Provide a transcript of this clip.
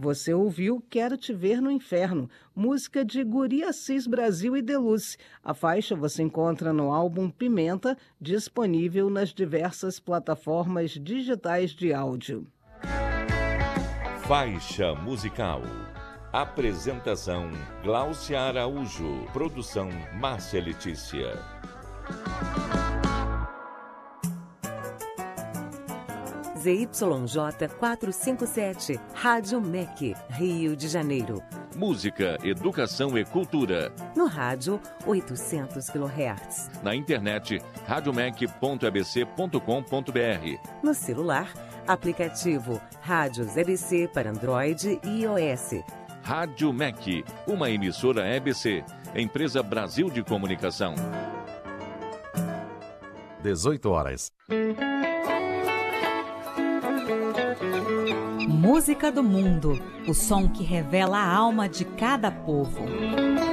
Você ouviu Quero Te Ver no Inferno, música de Guri Assis Brasil e Deluce. A faixa você encontra no álbum Pimenta, disponível nas diversas plataformas digitais de áudio. Faixa musical. Apresentação: Gláucia Araújo. Produção: Márcia Letícia. ZYJ 457, Rádio MEC, Rio de Janeiro. Música, educação e cultura. No rádio, 800 kHz. Na internet, radiomec.abc.com.br. No celular, aplicativo Rádios EBC para Android e iOS. Rádio MEC, uma emissora EBC, empresa Brasil de Comunicação. 18 horas. Música do mundo, o som que revela a alma de cada povo.